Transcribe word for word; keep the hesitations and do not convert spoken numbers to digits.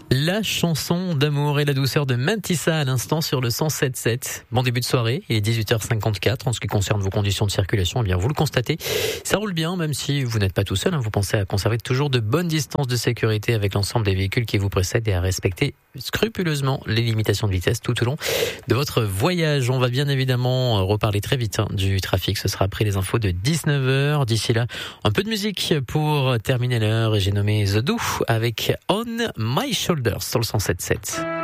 La chanson d'amour et la douceur de Mantissa à l'instant sur le cent sept sept. Bon début de soirée, il est dix-huit heures cinquante-quatre. En ce qui concerne vos conditions de circulation, eh bien vous le constatez, ça roule bien, même si vous n'êtes pas tout seul. Hein, vous pensez à conserver toujours de bonnes distances de sécurité avec l'ensemble des véhicules qui vous précèdent et à respecter scrupuleusement les limitations de vitesse tout au long de votre voyage. On va bien évidemment reparler très vite hein, du trafic. Ce sera après les infos de dix-neuf heures. D'ici là, un peu de musique pour terminer l'heure. Et j'ai nommé The Do avec On My Shoulders sur le cent sept sept.